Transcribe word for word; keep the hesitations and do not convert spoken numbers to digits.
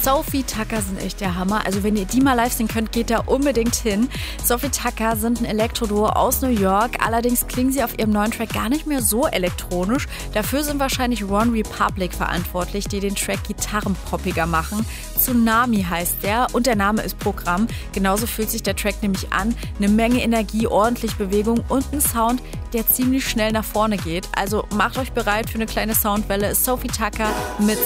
Sophie Tucker sind echt der Hammer. Also wenn ihr die mal live sehen könnt, geht da unbedingt hin. Sophie Tucker sind ein Elektroduo aus New York. Allerdings klingen sie auf ihrem neuen Track gar nicht mehr so elektronisch. Dafür sind wahrscheinlich One Republic verantwortlich, die den Track gitarrenpoppiger machen. Tsunami heißt der und der Name ist Programm. Genauso fühlt sich der Track nämlich an. Eine Menge Energie, ordentlich Bewegung und ein Sound, der ziemlich schnell nach vorne geht. Also macht euch bereit für eine kleine Soundwelle. Sophie Tucker mit